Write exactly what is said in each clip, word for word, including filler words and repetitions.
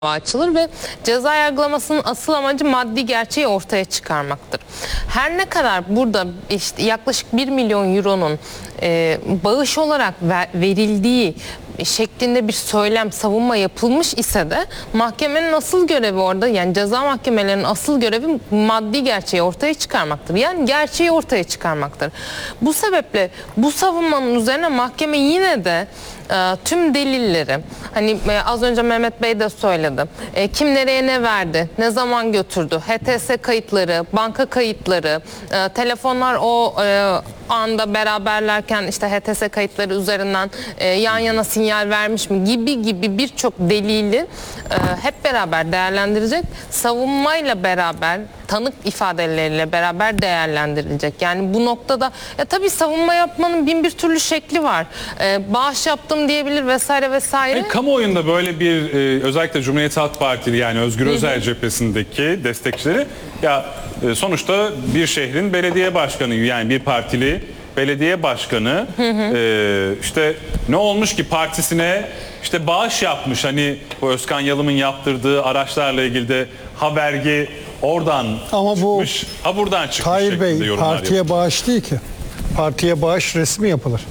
açılır ve ceza yargılamasının asıl amacı maddi gerçeği ortaya çıkarmaktır. Her ne kadar burada işte yaklaşık bir milyon euronun e, bağış olarak ver, verildiği şeklinde bir söylem, savunma yapılmış ise de mahkemenin asıl görevi orada, yani ceza mahkemelerinin asıl görevi maddi gerçeği ortaya çıkarmaktır. Yani gerçeği ortaya çıkarmaktır. Bu sebeple bu savunmanın üzerine mahkeme yine de e, tüm delilleri, hani e, az önce Mehmet Bey de söyledi, e, kim nereye ne verdi, ne zaman götürdü, H T S kayıtları, banka kayıtları, e, telefonlar o e, anda beraberlerken işte H T S kayıtları üzerinden e, yan yana sinyal vermiş mi gibi gibi birçok delili e, hep beraber değerlendirecek, savunmayla beraber, tanık ifadeleriyle beraber değerlendirilecek. Yani bu noktada ya tabii savunma yapmanın bin bir türlü şekli var. E, bağış yaptım diyebilir vesaire vesaire. E, kamuoyunda böyle bir e, özellikle Cumhuriyet Halk Partili, yani Özgür Özel cephesindeki destekçileri, ya e, sonuçta bir şehrin belediye başkanı, yani bir partili belediye başkanı hı hı. E, işte ne olmuş ki partisine işte bağış yapmış, hani bu Özkan Yalım'ın yaptırdığı araçlarla ilgili de habergi oradan ama çıkmış, bu ha buradan çıkmış. Tahir Bey, partiye yapıyor. bağış değil ki. Partiye bağış resmi yapılır.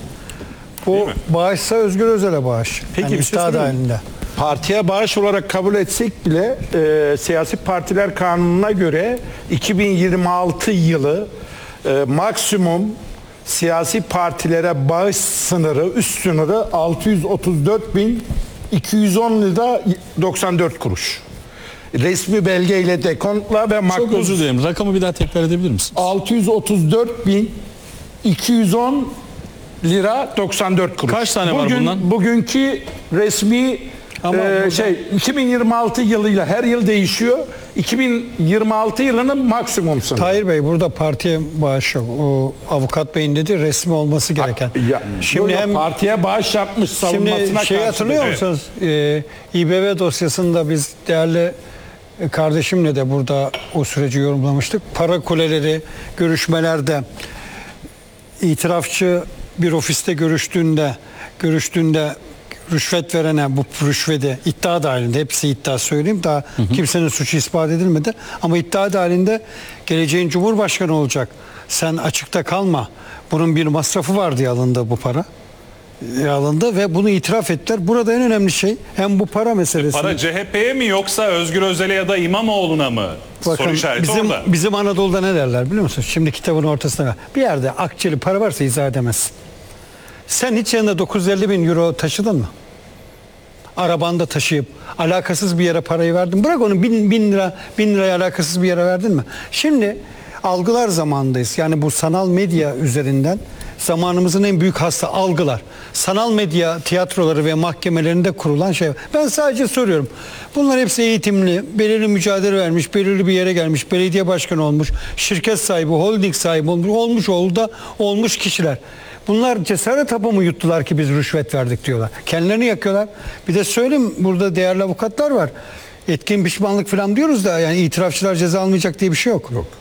Bu bağışsa Özgür Özel'e bağış. Peki, yani bir şey müstahak halinde. Partiye bağış olarak kabul etsek bile e, Siyasi Partiler Kanunu'na göre iki bin yirmi altı yılı e, maksimum siyasi partilere bağış sınırı, üst sınırı altı yüz otuz dört bin iki yüz on lira doksan dört kuruş. Resmi belgeyle, dekontla ve makbuz. Çok özür dilerim. Rakamı bir daha tekrar edebilir misiniz? altı yüz otuz dört bin iki yüz on lira doksan dört kuruş. Kaç tane Bugün, var bundan? Bugünkü resmi Ama e, buradan... şey iki bin yirmi altı yılıyla her yıl değişiyor. iki bin yirmi altı yılının maksimum sınırı. Tahir Bey, burada partiye bağış yok. O avukat beyin dedi, resmi olması gereken. Ya, şimdi yok, hem partiye bağış yapmış savunmasına şimdi şey karşı hatırlıyor da- musunuz? Ee, İ B B dosyasında biz değerli kardeşimle de burada o süreci yorumlamıştık. Para kuleleri görüşmelerde itirafçı bir ofiste görüştüğünde görüştüğünde rüşvet verene bu rüşveti iddia dahilinde, hepsi iddia söyleyeyim, daha hı hı. kimsenin suçu ispat edilmedi ama iddia dahilinde geleceğin Cumhurbaşkanı olacak, sen açıkta kalma, bunun bir masrafı var diye alındı bu para. alındı ve bunu itiraf ettiler. Burada en önemli şey hem bu para meselesi. Para C H P'ye mi yoksa Özgür Özel'e ya da İmamoğlu'na mı? Bakın, soru işareti bizim, orada. bizim Anadolu'da ne derler biliyor musun? Şimdi kitabın ortasına bir yerde akçeli para varsa izah edemezsin. Sen hiç yanında dokuz yüz elli bin euro taşıdın mı? Arabanda taşıyıp alakasız bir yere parayı verdin. Bırak onu bin, bin lira bin liraya alakasız bir yere verdin mi? Şimdi algılar zamanındayız. Yani bu sanal medya üzerinden zamanımızın en büyük hasta algılar. Sanal medya tiyatroları ve mahkemelerinde kurulan şey. Ben sadece soruyorum. Bunlar hepsi eğitimli, belirli mücadele vermiş, belirli bir yere gelmiş, belediye başkanı olmuş, şirket sahibi, holding sahibi olmuş, olmuş oldu da olmuş kişiler. Bunlar cesaret hapı mı yuttular ki biz rüşvet verdik diyorlar. Kendilerini yakıyorlar. Bir de söyleyeyim, burada değerli avukatlar var. Etkin pişmanlık falan diyoruz da yani itirafçılar ceza almayacak diye bir şey yok. Yok.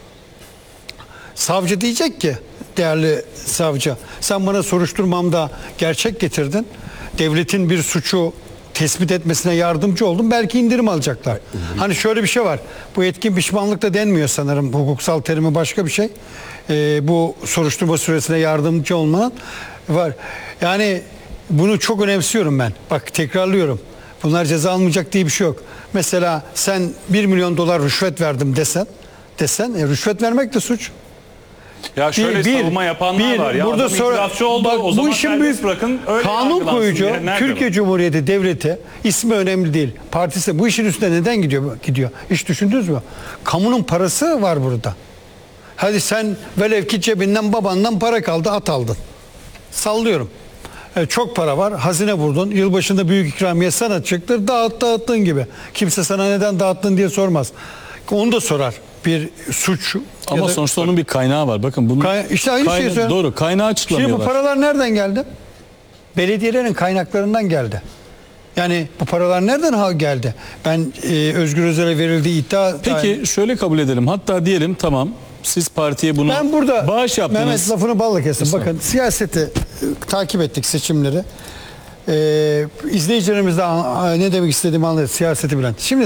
Savcı diyecek ki, değerli savcı, sen bana soruşturmamda gerçek getirdin. Devletin bir suçu tespit etmesine yardımcı oldun. Belki indirim alacaklar. Hani şöyle bir şey var. Bu etkin pişmanlık da denmiyor sanırım. Hukuksal terimi başka bir şey. Ee, bu soruşturma süresine yardımcı olmanın var. Yani bunu çok önemsiyorum ben. Bak, tekrarlıyorum. Bunlar ceza almayacak diye bir şey yok. Mesela sen bir milyon dolar rüşvet verdim desen, desen e, rüşvet vermek de suç. Ya şöyle bir, savunma yapanlar bir, var ya. Burada sonra oldu, bak, o zaman bu işin büyük bırakın, öyle kanun koyucu Türkiye var? Cumhuriyeti Devleti, ismi önemli değil. Partisi bu işin üstüne neden gidiyor? gidiyor? Hiç düşündünüz mü? Kamunun parası var burada. Hadi sen velev ki cebinden babandan para kaldı, at aldın. Sallıyorum. E, çok para var, hazine vurdun, yılbaşında büyük ikramiye sana çıktır, dağıt dağıttığın gibi. Kimse sana neden dağıttın diye sormaz. Onu da sorar. Bir suç. Ama da, sonuçta onun bir kaynağı var. Bakın bunun Kay işte aynı kayna- şeyi söylüyorum. Doğru, kaynağı açıklamıyorlar. Şimdi bu paralar nereden geldi? Belediyelerin kaynaklarından geldi. Yani bu paralar nereden ha geldi? Ben e, Özgür Özel'e verildiği iddia... Peki yani, şöyle kabul edelim. Hatta diyelim tamam, siz partiye bunu ben burada, bağış yaptınız. Mehmet lafını balla kesin. Bakın, siyaseti e, takip ettik, seçimleri. E, izleyicilerimiz de ne demek istediğimi anladı, siyaseti bilen. Şimdi